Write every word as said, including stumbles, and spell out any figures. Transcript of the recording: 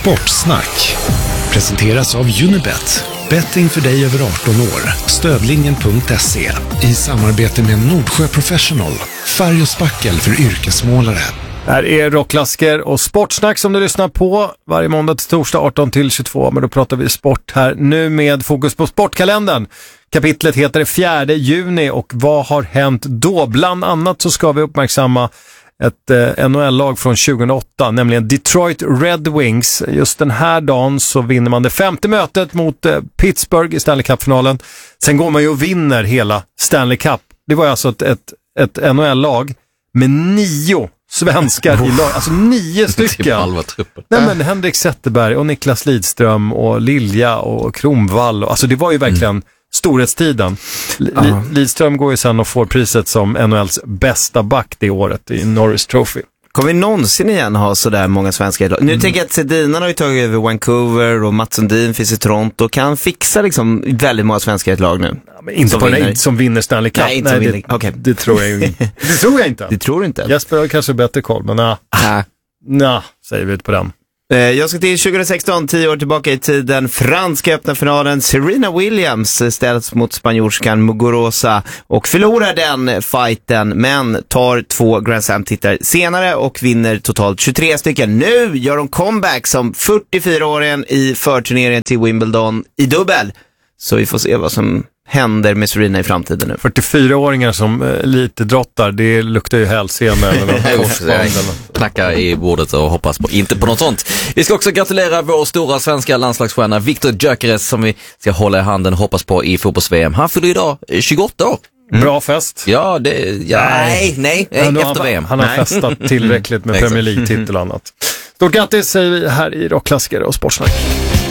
Sportsnack presenteras av Unibet. Betting för dig över arton år. Stödlinjen punkt se i samarbete med Nordsjö Professional. Färg och spackel för yrkesmålare. Här är rockklassiker och sportsnack som du lyssnar på varje måndag till torsdag arton till tjugotvå. Men då pratar vi sport här nu med fokus på sportkalendern. Kapitlet heter fjärde juni och vad har hänt då? Bland annat så ska vi uppmärksamma ett eh, N H L-lag från tjugohundraåtta, nämligen Detroit Red Wings. Just den här dagen så vinner man det femte mötet mot eh, Pittsburgh i Stanley Cup-finalen. Sen går man ju och vinner hela Stanley Cup. Det var alltså ett, ett, ett N H L-lag med nio svenskar i lag. Alltså nio stycken. Nej, men Henrik Zetterberg och Niklas Lidström och Lilja och Kronvall. Alltså det var ju verkligen mm. storhetstiden. L- uh-huh. Lidström går ju sen och får priset som N H L:s bästa back det året i Norris Trophy. Kommer vi någonsin igen ha sådär många svenska idag? Nu mm. tänker jag att Sedina har ju tagit över Vancouver och Mats Sundin finns i Toronto. Kan fixa liksom väldigt många svenska i ett lag nu? Ja, men inte som på vinner. Den som vinner Stanley Cup. Nej, inte Nej, som det, vinner. Okay. det tror jag ju inte. Det tror jag inte. Det tror du inte? Jesper har kanske bättre koll, men nej. Nah. Nah, säger vi ut på den. Jag ska till tjugohundrasexton, tio år tillbaka i tiden. Franska öppna finalen. Serena Williams ställs mot spanjorskan Muguruza och förlorar den fighten, men tar två Grand Slam-titlar senare och vinner totalt tjugotre stycken. Nu gör de comeback som fyrtiofyra-åringen i förturneringen till Wimbledon i dubbel. Så vi får se vad som händer med Serena i framtiden nu. fyrtiofyra-åringar som eh, lite drottar, det luktar ju hälsena eller knacka i bordet och hoppas på inte på något sånt. Vi ska också gratulera vår stora svenska landslagsstjärna Viktor Gyökeres som vi ska hålla i handen och hoppas på i fotbolls-V M. Han fyller idag tjugoåtta år. Mm. Bra fest. Ja, det, ja nej, nej, nej han, efter han, V M. Han har nej. festat tillräckligt med Premier League-titel och annat. Stort grattis säger vi här i rockklassiker och sportsnack.